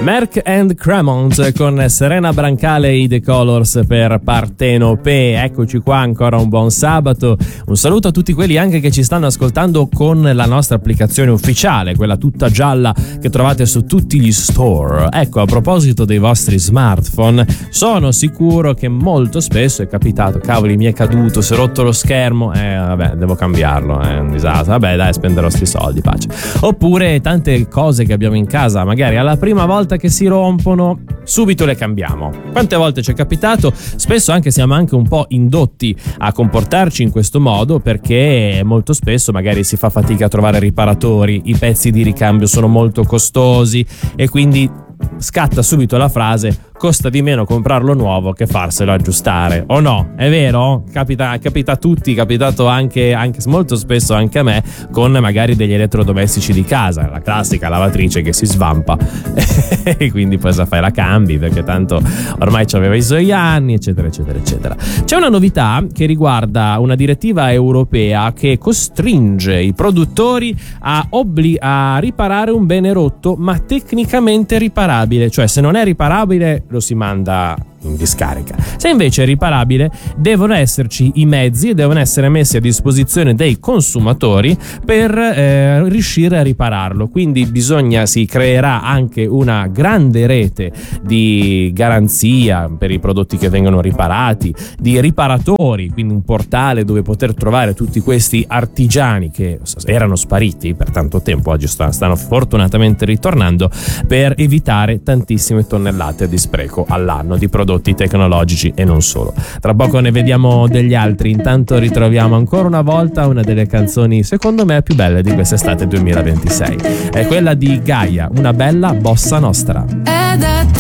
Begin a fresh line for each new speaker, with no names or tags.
Merck and Cremont con Serena Brancale e i The Colors per Partenope. Eccoci qua, ancora un buon sabato. Un saluto a tutti quelli anche che ci stanno ascoltando con la nostra applicazione ufficiale, quella tutta gialla che trovate su tutti gli store. Ecco, a proposito dei vostri smartphone, sono sicuro che molto spesso è capitato: cavoli, mi è caduto, si è rotto lo schermo, vabbè, devo cambiarlo, è un disastro, vabbè dai, spenderò sti soldi, pace. Oppure tante cose che abbiamo in casa, magari alla prima volta che si rompono subito le cambiamo. Quante volte ci è capitato? Spesso anche siamo anche un po' indotti a comportarci in questo modo, perché molto spesso magari si fa fatica a trovare riparatori, i pezzi di ricambio sono molto costosi e quindi scatta subito la frase: costa di meno comprarlo nuovo che farselo aggiustare. O no? È vero? Capita a tutti, è capitato anche molto spesso anche a me, con magari degli elettrodomestici di casa, la classica lavatrice che si svampa e quindi poi fai la cambi, perché tanto ormai aveva i suoi anni, eccetera eccetera eccetera. C'è una novità che riguarda una direttiva europea che costringe i produttori a riparare un bene rotto ma tecnicamente riparabile, cioè se non è riparabile lo si manda in discarica. Se invece è riparabile, devono esserci i mezzi e devono essere messi a disposizione dei consumatori per riuscire a ripararlo. Quindi si creerà anche una grande rete di garanzia per i prodotti che vengono riparati, di riparatori, quindi un portale dove poter trovare tutti questi artigiani che erano spariti per tanto tempo, oggi stanno fortunatamente ritornando, per evitare tantissime tonnellate di spreco all'anno di prodotti tecnologici e non solo. Tra poco ne vediamo degli altri, intanto ritroviamo ancora una volta una delle canzoni secondo me più belle di quest'estate 2026, è quella di Gaia, Una bella bossa nostra.